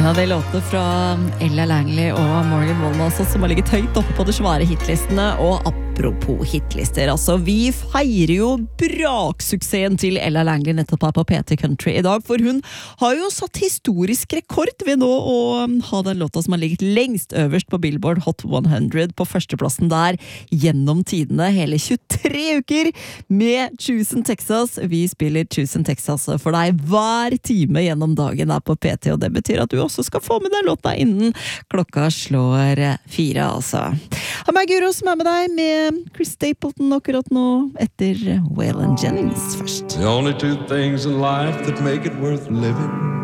av de låtene fra Ella Langley og Morgan Wallen også, som har ligget høyt oppe på de svære hitlistene. Og apropos hitlister, altså, vi feirer jo braksuksessen til Ella Langley nettopp her på PT Country i dag, for hun har jo satt historisk rekord ved nå å ha den låta som har ligget lengst øverst på Billboard Hot 100 på førsteplassen der gjennom tidene, hele 23 uker med Choose Texas. Vi spiller Choose Texas for deg hver time gjennom dagen her på PT, og det betyr at du også skal få med deg låta innen klokka slår 4, altså. Ha meg Guro som er med deg med Chris Stapleton akkurat nå etter Waylon Jennings først. The only two things in life that make it worth living